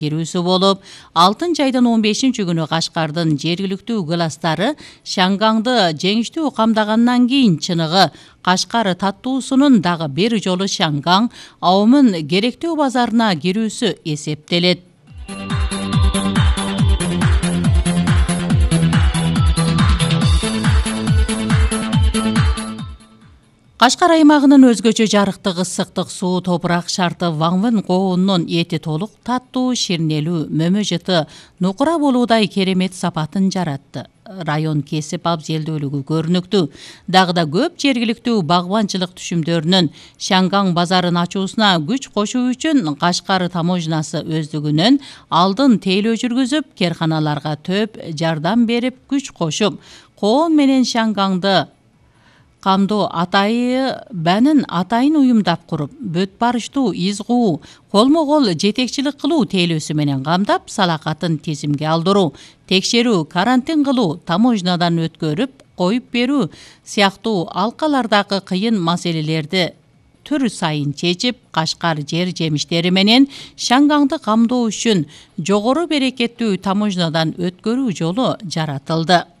кирүүсү болуп, 6 айдын 15 күнү Кашкардын жергиликтүү класстары Шангаңды жеңиштүү камдагандан кийин чыныгы Кашкар таттуусунун дагы бир жолу Шангаң аумун керектүү базарына кирүүсү эсептелет. Кашкар аймагынын өзгөчө жарыктык ысыктык суу, топурак шарты Ваңвын коонунун эти толук, таттуу, ширнелүү, мөмө жыты, нукура болуудай керемет сапатын жаратты. Район кесип абзелдүүлүгү көрүнүктүү. Дагы да көп жергиликтүү багбанчылык түшүмдөрүнүн Шангаң базарын ачуусуна күч кошуу үчүн Кашкар таможнасы өздүгүнөн алдын тейлөө жүргүзүп, керканаларга төп жардам берип, күч кошуп, коон менен Шангаңды камдоо атайын уюмдап куруп, бөт барыштуу, из куу, колмо-кол жетекчилик кылуу тейлөөсү менен камдап, салакатын тизимге алдыруу, текшерүү, карантин кылуу, таможнадан өткөрүп, коюп берүү сыяктуу алкалардагы кыйын маселелерди түр сайын чечип, Кашкар жер жемиштери менен Шангаңды камдоо үчүн жогору берекеттүү таможнадан өткөрүү жолу жаратылды.